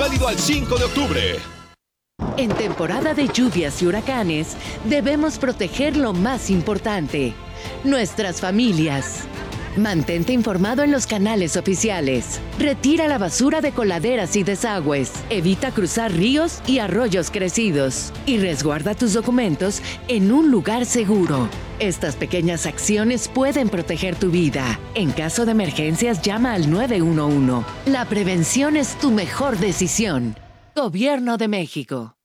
Válido al 5 de octubre. En temporada de lluvias y huracanes, debemos proteger lo más importante, nuestras familias. Mantente informado en los canales oficiales. Retira la basura de coladeras y desagües. Evita cruzar ríos y arroyos crecidos. Y resguarda tus documentos en un lugar seguro. Estas pequeñas acciones pueden proteger tu vida. En caso de emergencias, llama al 911. La prevención es tu mejor decisión. Gobierno de México.